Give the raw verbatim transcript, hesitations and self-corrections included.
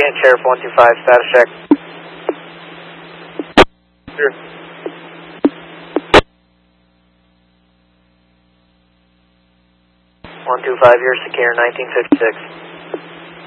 again, Sheriff one two five, status check. Sure. one two five, you're secure, nineteen fifty-six.